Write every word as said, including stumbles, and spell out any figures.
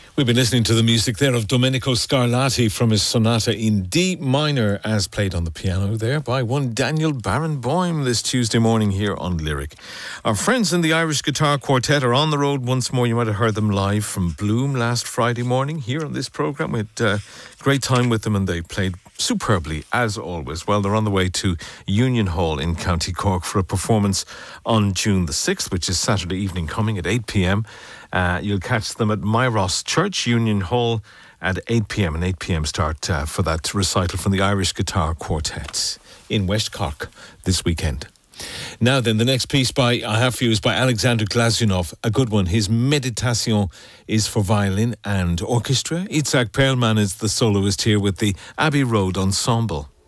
We've been listening to the music there of Domenico Scarlatti from his sonata in D minor, as played on the piano there by one Daniel Barenboim this Tuesday morning here on Lyric. Our friends in the Irish Guitar Quartet are on the road once more. You might have heard them live from Bloom last Friday morning here on this programme. We had a great time with them and they played superbly as always. Well, they're on the way to Union Hall in County Cork for a performance on June the sixth, which is Saturday evening coming at eight p.m. Uh, you'll catch them at Myross Church, Union Hall, at eight p.m. and eight p.m. start uh, for that recital from the Irish Guitar Quartet in West Cork this weekend. Now then, the next piece by I have for you is by Alexander Glazunov, a good one. His Meditation is for violin and orchestra. Itzhak Perlman is the soloist here with the Abbey Road Ensemble.